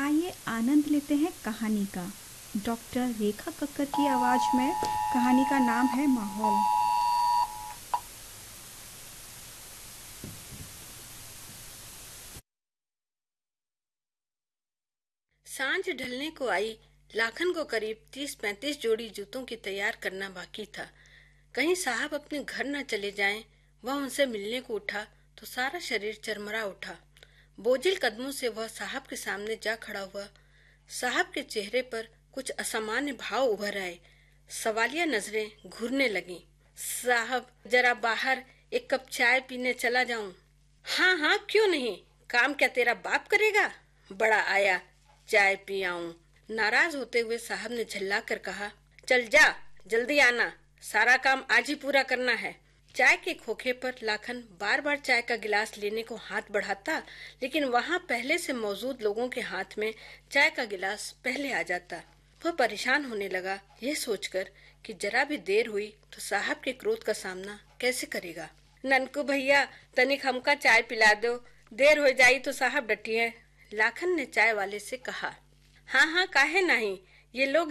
आइए आनंद लेते हैं कहानी का। डॉक्टर रेखा कक्कर की आवाज में कहानी का नाम है माहौल। सांझ ढलने को आई। लाखन को करीब 30-35 जोड़ी जूतों की तैयार करना बाकी था। कहीं साहब अपने घर न चले जाएं। वह उनसे मिलने को उठा तो सारा शरीर चरमरा उठा। बोझिल कदमों से वह साहब के सामने जा खड़ा हुआ। साहब के चेहरे पर कुछ असामान्य भाव उभर आए। सवालिया नजरें घूरने लगीं। साहब, जरा बाहर एक कप चाय पीने चला जाऊं? हाँ हाँ, क्यों नहीं। काम क्या तेरा बाप करेगा? बड़ा आया, चाय पी आऊं। नाराज होते हुए साहब ने झल्ला कर कहा, चल जा, जल्दी आना, सारा काम आज ही पूरा करना है। चाय के खोखे पर लाखन बार बार चाय का गिलास लेने को हाथ बढ़ाता, लेकिन वहां पहले से मौजूद लोगों के हाथ में चाय का गिलास पहले आ जाता। वह परेशान होने लगा, यह सोचकर कि जरा भी देर हुई तो साहब के क्रोध का सामना कैसे करेगा। ननकू भैया, तनिक हमका चाय पिला दो, देर हो जाई तो साहब डटी है। लाखन ने चाय वाले से कहा। हाँ हाँ, काहे नहीं, ये लोग